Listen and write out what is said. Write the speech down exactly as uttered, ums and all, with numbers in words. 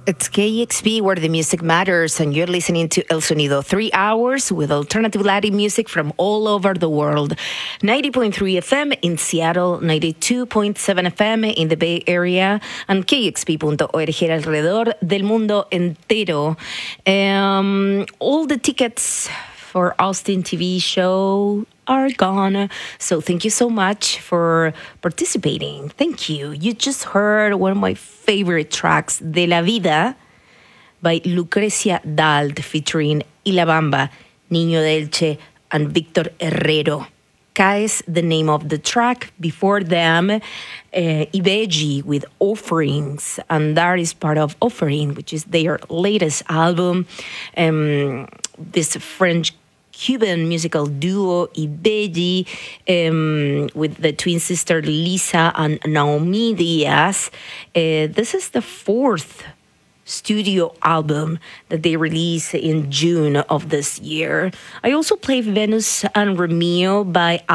It's K X P, where the music matters, and you're listening to El Sonido, three hours with alternative Latin music from all over the world. ninety point three F M in Seattle, ninety-two point seven F M in the Bay Area, and K X P punto org alrededor del mundo entero. Um, all the tickets for Austin T V show are gone. So thank you so much for participating. Thank you. You just heard one of my favorite tracks, De la Vida, by Lucrecia Dalt, featuring Ila Bamba, Niño Delche, and Victor Herrero. Caes, the name of the track. Before them, uh, Ibeji with Offerings, and that is part of Offering, which is their latest album. Um, this French Cuban musical duo Ibeji, um, with the twin sister Lisa and Naomi Diaz. Uh, this is the fourth studio album that they released in June of this year. I also play Venus and Romeo by